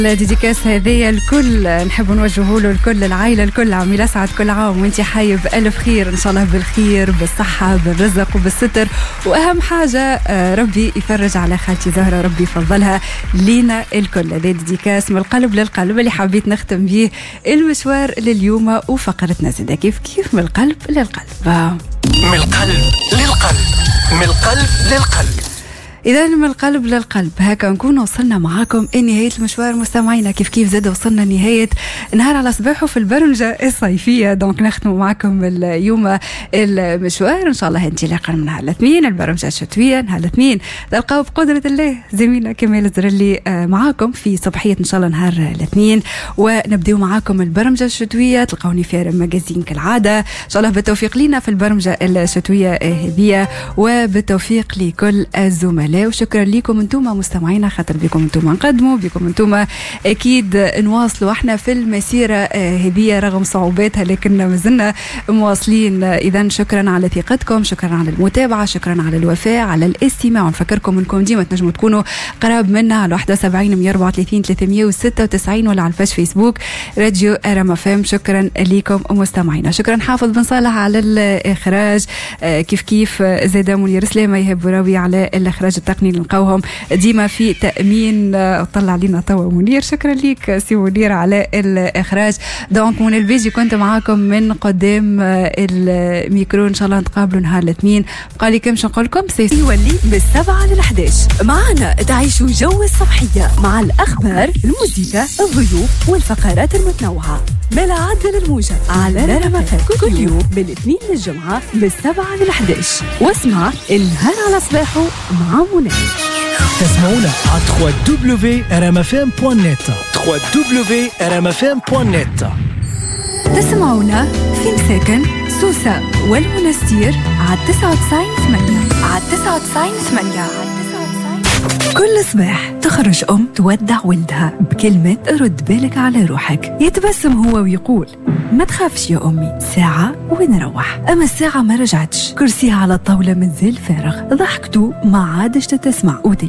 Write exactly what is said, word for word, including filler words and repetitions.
الديديكاس هذه الكل نحب نوجهه له الكل العائلة الكل عم يسعد كل عام وانت حي بألف خير إن شاء الله، بالخير بالصحة بالرزق وبالستر، وأهم حاجة ربي يفرج على خالتي زهرة، ربي يفضلها لينا الكل. هذه ديديكاس من القلب للقلب اللي حبيت نختم به المشوار لليوم وفقرتنا زاده كيف كيف من القلب للقلب، من القلب للقلب، من القلب للقلب. إذا من القلب للقلب هكا نكون وصلنا معاكم نهاية المشوار مستمعينا. كيف كيف زاد وصلنا نهاية نهار على صباحه في البرمجة الصيفية، دونك نختم معاكم اليوم المشوار إن شاء الله انطلاقا من نهار الاثنين البرمجة الشتوية. نهار الاثنين تلقاو بقدرة الله زميلنا كمال الزرلي معاكم في صباحية إن شاء الله نهار الاثنين، ونبدأ معاكم البرمجة الشتوية. تلقوني في ماجازين كالعادة إن شاء الله، بالتوفيق لنا في البرمجة الشتوية هذه وبالتوفيق لكل الزملاء. وشكرا لكم انتم مستمعينا، خاطر بكم انتم نقدموا، بكم انتم اكيد نواصلوا احنا في المسيره هذه رغم صعوباتها، لكن مازلنا مواصلين. اذا شكرا على ثقتكم، شكرا على المتابعه، شكرا على الوفاء، على الاستماع. ونفكركم انكم ديما تنجموا تكونوا قراب منا على واحد وسبعين مية وأربعة وثلاثين ثلاثمية وستة وتسعين ولا على الفيس فيسبوك راديو ارم اف ام. شكرا لكم مستمعينا. شكرا حافظ بن صالح على الاخراج، كيف كيف زاد منير سلامه يهب راوي على الاخراج التقني اللي نلقاوهم ديما في تأمين. طلع علينا توا منير، شكرا ليك سي منير على الإخراج. دونك من البيجي كنت معاكم من قدام الميكرو، إن شاء الله نتقابلوا نهار الاثنين. بقى لي كمش نقول لكم يولي بالسبعة للحداش معنا تعيشوا جو الصبحية مع الأخبار، الموسيقى، الضيوف والفقرات المتنوعة بلا عدل الموجة على رمفان كل يوم بالاثنين للجمعة بالسبعة للحداش. واسمع النهار على صباحه مع منى. تسمعونا على دبليو دبليو دبليو دوت ار ام اف ام دوت نت دبليو دبليو دبليو دوت ار ام اف ام دوت نت. تسمعونا في مساكن سوسة والمنستير على تسعة وتسعين ثمانية على تسعة وتسعين ثمانية. كل صباح تخرج أم تودع ولدها بكلمة رد بالك على روحك، يتبسم هو ويقول ما تخافش يا أمي ساعة ونروح. أما الساعة ما رجعتش، كرسيها على الطاولة مازال فارغ، ضحكته ما عادش تتسمع.